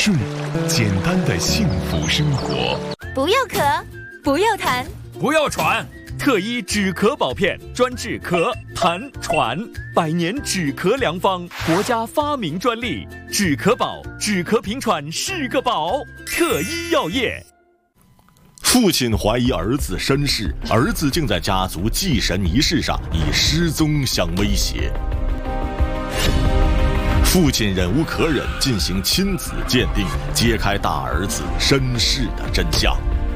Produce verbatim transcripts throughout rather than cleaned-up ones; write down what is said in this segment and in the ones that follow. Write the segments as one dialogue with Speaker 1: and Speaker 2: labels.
Speaker 1: 顺，简单的幸福生活。
Speaker 2: 不要咳，不要痰，
Speaker 3: 不要喘。特医止咳宝片，专治咳、痰、喘，百年止咳良方，国家发明专利。止咳宝，止咳平喘是个宝。特医药业。
Speaker 4: 父亲怀疑儿子身世，儿子竟在家族祭神仪式上以失踪相威胁。父亲忍无可忍，进行亲子鉴定，揭开大儿子身世的真相。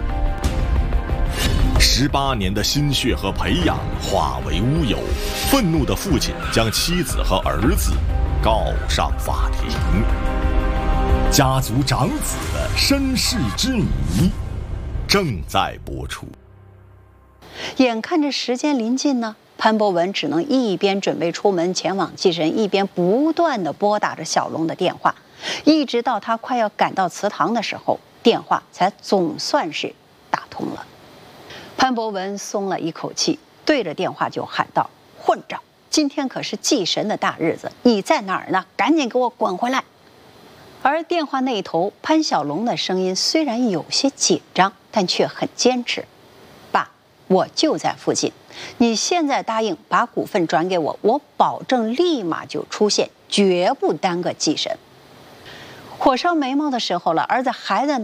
Speaker 4: 十八年的心血和培养化为乌有，愤怒的父亲将妻子和儿子告上法庭。家族长子的身世之谜正在播出。
Speaker 5: 眼看着时间临近呢，潘博文只能一边准备出门前往祭神，一边不断地拨打着小龙的电话，一直到他快要赶到祠堂的时候，电话才总算是打通了。潘博文松了一口气，对着电话就喊道：“混账！今天可是祭神的大日子，你在哪儿呢？赶紧给我滚回来！”而电话那头，潘小龙的声音虽然有些紧张，但却很坚持：“爸，我就在附近，你现在答应把股份转给我，我保证立马就出现，绝不耽搁祭神。”火烧眉毛的时候了，儿子还在